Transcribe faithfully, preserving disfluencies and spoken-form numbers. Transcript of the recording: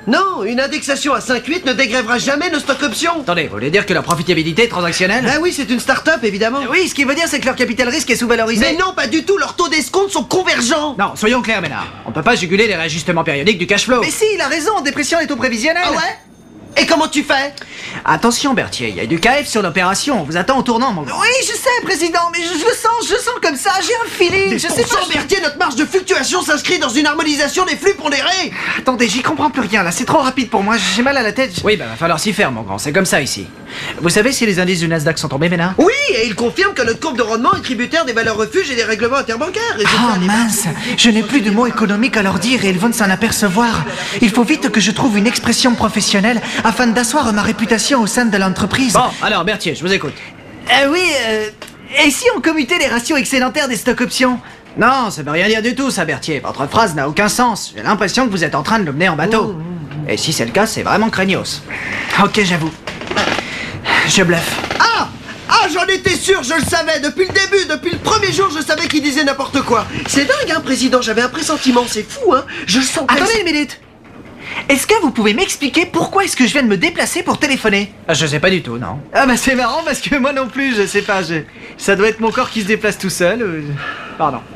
Non, une indexation à cinq huit ne dégrèvera jamais nos stock options. Attendez, vous voulez dire que leur profitabilité est transactionnelle? Bah oui, c'est une start-up, évidemment. Oui, ce qui veut dire c'est que leur capital risque est sous-valorisé. Mais non, pas du tout, leurs taux d'escompte sont convergents. Non, soyons clairs, Ménard. On peut pas juguler les réajustements périodiques du cash flow. Mais si, il a raison, on déprécie les taux prévisionnels. Ah ouais? Et comment tu fais? Attention, Berthier, il y a du K F sur l'opération. On vous attend au tournant, mon grand. Oui, je sais, président, mais je, je le sens, je le sens comme ça, j'ai un feeling, je sais pas... Berthier, notre marge de fluctuation s'inscrit dans une harmonisation des flux pondérés. Attendez, j'y comprends plus rien, là, c'est trop rapide pour moi, j'ai mal à la tête. Oui, bah va falloir s'y faire, mon grand, c'est comme ça ici. Vous savez si les indices du Nasdaq sont tombés, Ménard? Oui, et il confirme que notre courbe de rendement est tributaire des valeurs refuges et des règlements interbancaires. Oh mince, je n'ai plus de mots économiques à leur dire et ils vont s'en apercevoir. Il faut vite que je trouve une expression professionnelle afin d'asseoir ma réputation au sein de l'entreprise. Bon, alors Berthier, je vous écoute. Euh, oui, euh, et si on commutait les ratios excédentaires des stock options? Non, ça veut rien dire du tout, ça, Berthier. Votre phrase n'a aucun sens. J'ai l'impression que vous êtes en train de le mener en bateau. Et si c'est le cas, c'est vraiment craignos. Ok, j'avoue. Je bluffe. Ah Ah, j'en étais sûr, je le savais. Depuis le début, depuis le premier jour, je savais qu'il disait n'importe quoi. C'est dingue, hein, président, j'avais un pressentiment, c'est fou, hein. Je le sens... Attendez une minute. Est-ce que vous pouvez m'expliquer pourquoi est-ce que je viens de me déplacer pour téléphoner? Ah, je sais pas du tout, non. Ah bah c'est marrant parce que moi non plus, je sais pas, je... ça doit être mon corps qui se déplace tout seul. Ou... Pardon.